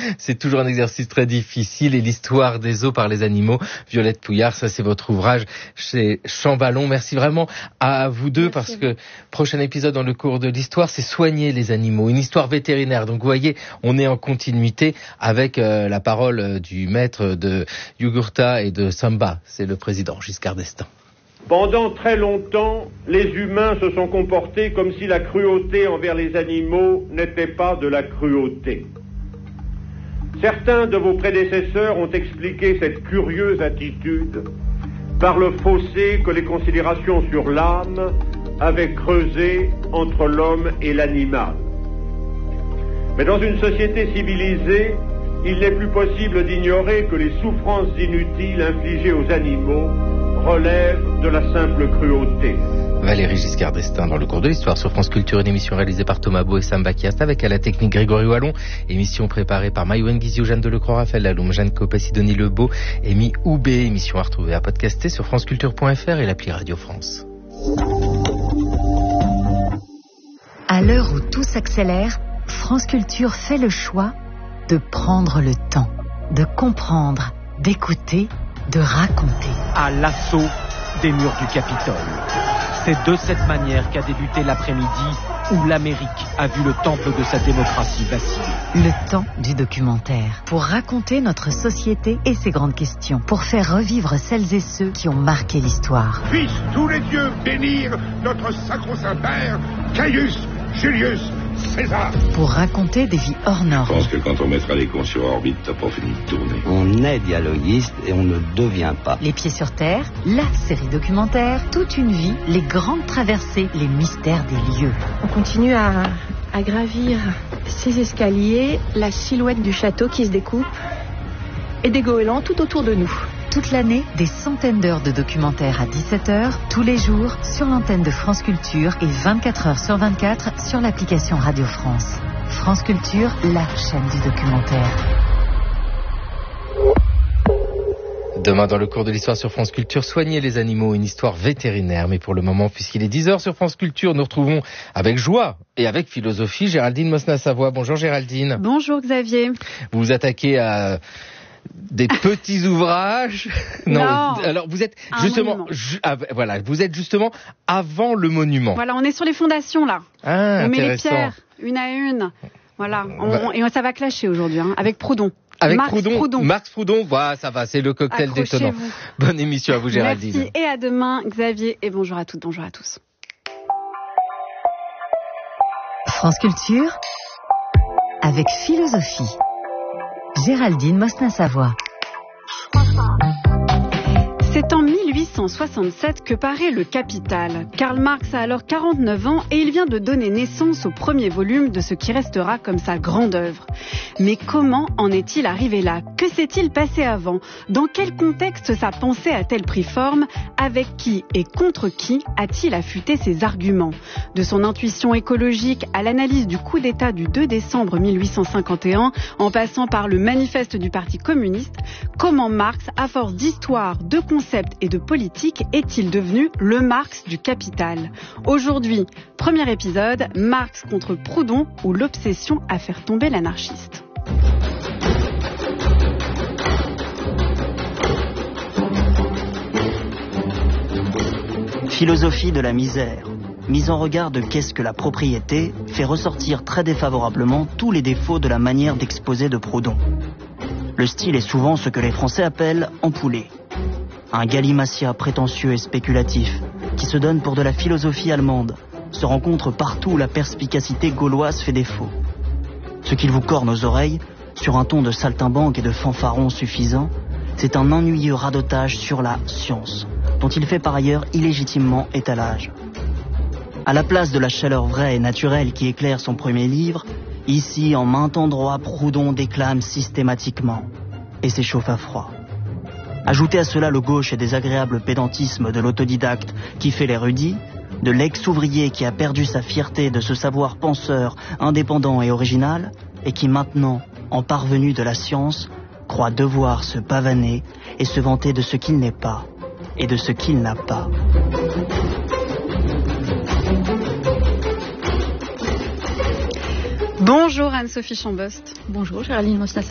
C'est toujours un exercice très difficile. Et l'histoire des eaux par les animaux, Violette Pouillard, ça c'est votre ouvrage chez Champvallon. Merci vraiment à vous deux. Merci. Parce que prochain épisode dans le cours de l'histoire, c'est soigner les animaux, une histoire vétérinaire. Donc vous voyez, on est en continuité avec la parole du maître de Yugurta et de Samba. C'est le président Giscard d'Estaing. Pendant très longtemps, les humains se sont comportés comme si la cruauté envers les animaux n'était pas de la cruauté. Certains de vos prédécesseurs ont expliqué cette curieuse attitude par le fossé que les considérations sur l'âme avaient creusé entre l'homme et l'animal. Mais dans une société civilisée, il n'est plus possible d'ignorer que les souffrances inutiles infligées aux animaux relèvent de la simple cruauté. Valéry Giscard d'Estaing dans le cours de l'histoire sur France Culture, une émission réalisée par Thomas Beau et Sam Bakiast avec à la technique Grégory Wallon, émission préparée par Maïwen Guizio, Jeanne Delecroix, Raphaël Laloum, Jeanne Copé, Sidonie Lebeau et Mi Oubé, émission à retrouver à podcaster sur franceculture.fr et l'appli Radio France. À l'heure où tout s'accélère, France Culture fait le choix de prendre le temps, de comprendre, d'écouter, de raconter. À l'assaut des murs du Capitole. C'est de cette manière qu'a débuté l'après-midi où l'Amérique a vu le temple de sa démocratie vaciller. Le temps du documentaire. Pour raconter notre société et ses grandes questions. Pour faire revivre celles et ceux qui ont marqué l'histoire. Puissent tous les dieux bénir notre sacro-saint père, Caius Julius César. Pour raconter des vies hors normes. Je pense que quand on mettra les cons sur orbite, t'as pas fini de tourner. On est dialoguiste et on ne devient pas. Les pieds sur terre, la série documentaire, toute une vie, les grandes traversées, les mystères des lieux. On continue à gravir ces escaliers, la silhouette du château qui se découpe et des goélands tout autour de nous. Toute l'année, des centaines d'heures de documentaires à 17h, tous les jours, sur l'antenne de France Culture et 24h sur 24 sur l'application Radio France. France Culture, la chaîne du documentaire. Demain, dans le cours de l'histoire sur France Culture, soigner les animaux, une histoire vétérinaire. Mais pour le moment, puisqu'il est 10h sur France Culture, nous retrouvons avec joie et avec philosophie Géraldine Mosna-Savoie. Bonjour Géraldine. Bonjour Xavier. Vous vous attaquez à des petits ouvrages. Non. Alors vous êtes justement, voilà, vous êtes justement avant le monument. Voilà, on est sur les fondations là. Ah, on met les intéressant. pierres une à une. Voilà, et ça va clasher aujourd'hui avec Proudhon. Avec Marx Proudhon. Marx Proudhon, voilà, ça va, c'est le cocktail détonnant. Bonne émission à vous Géraldine. Merci et à demain Xavier et bonjour à toutes, bonjour à tous. France Culture avec philosophie. Géraldine Mosna-Savoie. C'est en 1867 que paraît Le Capital. Karl Marx a alors 49 ans et il vient de donner naissance au premier volume de ce qui restera comme sa grande œuvre. Mais comment en est-il arrivé là ? Que s'est-il passé avant ? Dans quel contexte sa pensée a-t-elle pris forme ? Avec qui et contre qui a-t-il affûté ses arguments ? De son intuition écologique à l'analyse du coup d'État du 2 décembre 1851, en passant par le manifeste du Parti communiste, comment Marx, à force d'histoire, de concepts et de politique, est-il devenu le Marx du Capital ? Aujourd'hui, premier épisode, Marx contre Proudhon ou l'obsession à faire tomber l'anarchiste. Philosophie de la misère. Mise en regard de qu'est-ce que la propriété, fait ressortir très défavorablement tous les défauts de la manière d'exposer de Proudhon. Le style est souvent ce que les Français appellent empoulé. Un galimatia prétentieux et spéculatif, qui se donne pour de la philosophie allemande, se rencontre partout où la perspicacité gauloise fait défaut. Ce qu'il vous corne aux oreilles, sur un ton de saltimbanque et de fanfaron suffisant, c'est un ennuyeux radotage sur la science, dont il fait par ailleurs illégitimement étalage. À la place de la chaleur vraie et naturelle qui éclaire son premier livre, ici, en maint endroit, Proudhon déclame systématiquement et s'échauffe à froid. Ajoutez à cela le gauche et désagréable pédantisme de l'autodidacte qui fait l'érudit, de l'ex-ouvrier qui a perdu sa fierté de ce savoir penseur, indépendant et original, et qui maintenant, en parvenu de la science, croit devoir se pavaner et se vanter de ce qu'il n'est pas et de ce qu'il n'a pas. Bonjour Anne-Sophie Chambost. Bonjour Géraldine Mosna.